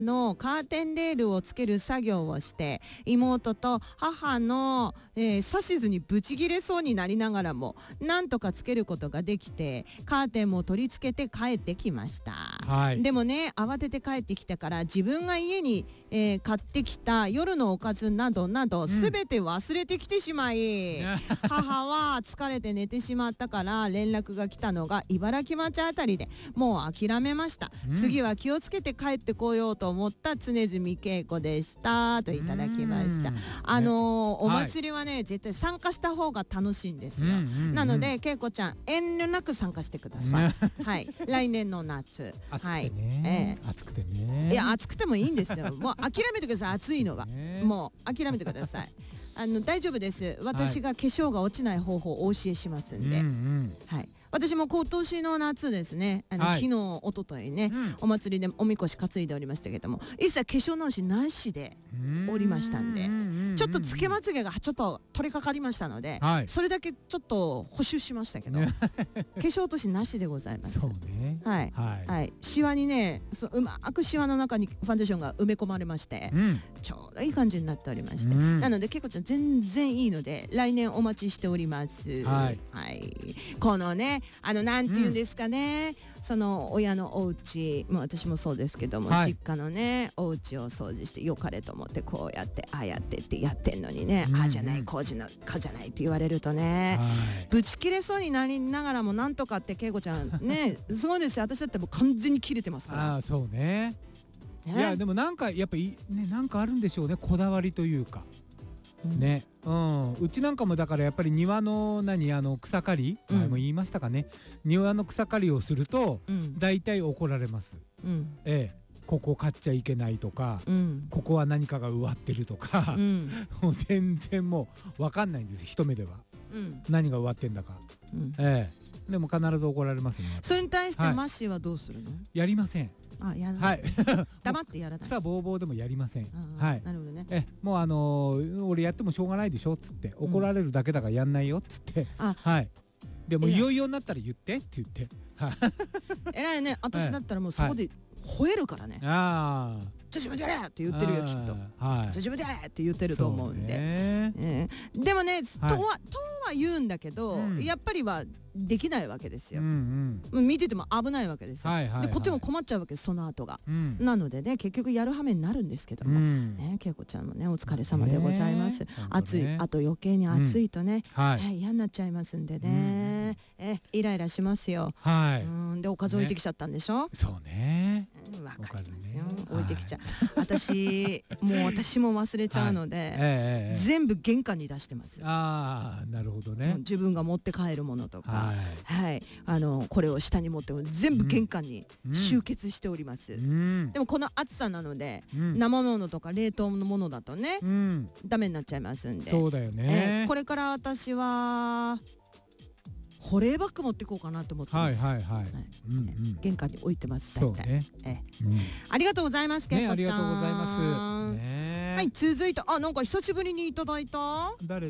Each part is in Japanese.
のカーテンレールをつける作業をして、妹と母の、指図にブチギレそうになりながらもなんとかつけることができて、カーテンも取り付けて帰ってきました、 はい、 でもね、慌てて帰ってきたから自分が家に、買ってきた夜のおかずなどなど全て忘れてきてしまい、母は疲れて寝てしまったから連絡が来たのが茨城町あたりで、もう諦めました、次は気をつけて帰ってこようと思った常住恵子でしたといただきました。お祭りはね、絶対参加した方が楽しいんですよ、なので恵子ちゃん遠慮なく参加してください、はい、来年の夏暑くてね、暑くてね、 いや暑くてもいいんですよ、もう諦めてください、暑いのは、もう諦めてください大丈夫です、私が化粧が落ちない方法をお教えしますんで、はい、私も今年の夏ですね、昨日一昨日ね、お祭りでおみこし担いでおりましたけども、一切化粧直しなしでおりましたんで、ちょっとつけまつげがちょっと取り掛かりましたので、それだけちょっと補修しましたけど化粧落としなしでございます。 そうね、 はい、はい、シワにね、うまくシワの中にファンデーションが埋め込まれまして、ちょうどいい感じになっておりまして、なのでけいこちゃん全然いいので来年お待ちしております。はい、このね、なんて言うんですかね、その親のお家、私もそうですけども、実家のねお家を掃除してよかれと思ってこうやってああやってってやってんのにね、ああじゃないこうじゃないって言われるとね、ぶち切れそうになりながらもなんとかって恵子ちゃんねすごいですよ、私だってもう完全に切れてますから。 あ、そうね、いやでもなんかやっぱりね、なんかあるんでしょうね、こだわりというかね、うちなんかもだからやっぱり庭の草刈り、前も言いましたかね、庭の草刈りをすると大体怒られます、ここ刈っちゃいけないとか、ここは何かが植わってるとか、もう全然もう分かんないんです、一目では、何が植わってんだか、でも必ず怒られますね。 それに対してマッシーはどうするの？ やりません。 やらない。黙ってやらない。 草ぼうぼうでもやりません。はい。 なるほどね。 もう俺やってもしょうがないでしょっつって、怒られるだけだからやんないよっつって、はい。でもいよいよになったら言ってって言って、 偉いね。私だったらもうそこで吠えるからね。ああ。じゃあ自分でやれって言ってるよきっと。じゃあ自分でって言ってると思うんで。でもね、とは言うんだけど、やっぱりはできないわけですよ。見てても危ないわけですよ。でこっちも困っちゃうわけです、その後が。なのでね、結局やる羽目になるんですけどもね、恵子ちゃんもねお疲れ様でございます。暑い、あと余計に暑いとね嫌になっちゃいますんでね、イライラしますよ。でおかず置いてきちゃったんでしょ。 そうね、 わかりますよ、置いてきちゃう。私も忘れちゃうので全部玄関に出してます。 ああ、なるほどね。 自分が持って帰るものとか、これを下に持って全部玄関に集結しております。でもこの暑さなので生ものとか冷凍のものだとねダメになっちゃいますんで。 そうだよね。 これから私は保冷バッグ持っていこうかなと思ってます。玄関に置いてます。大体。ありがとうございます。 ありがとうございます。 はい、続いてなんか久しぶりにいただいた。 誰？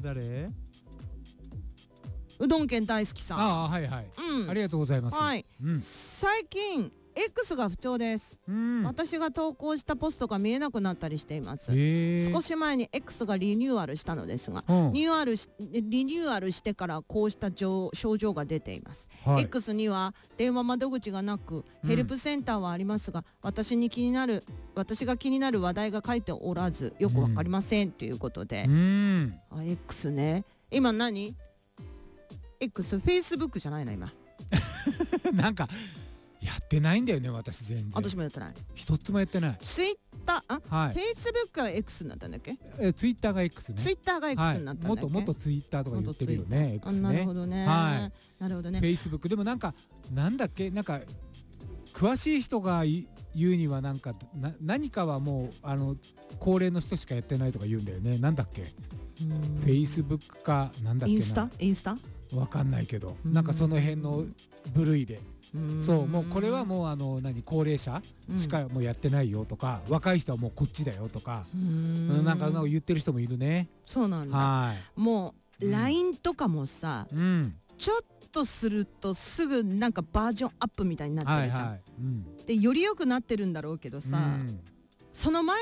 うどん県大好きさん。 ありがとうございます。 最近 X が不調です。私が投稿したポストが見えなくなったりしています。少し前に X がリニューアルしたのですが、リニューアルしてからこうした症状が出ています。X には電話窓口がなくヘルプセンターはありますが、私が気になる話題が書いておらずよくわかりませんということで、X ね、今何 X、Facebook じゃないな今なんかやってないんだよね、私全然。 私もやってない。 一つもやってない。 ツイッター、Facebook が X になったんだっけ？ ツイッターが X ね。 ツイッターが X になったんだっけ？ 元ツイッターとか言ってるよね。X ね。 なるほどね。なるほどね。 Facebook でもなんだっけ、詳しい人が言うには何かはもう高齢の人しかやってないとか言うんだよね。なんだっけ？Facebook かなんだっけな。 インスタ？ わかんないけど、その辺の部類で。そう、もうこれはもう高齢者しかもうやってないよとか、若い人はもうこっちだよとか、なんか言ってる人もいるね。 そうなんだ。もう LINE とかもさ、ちょっとするとすぐバージョンアップみたいになってるじゃん。でより良くなってるんだろうけどさ、 その前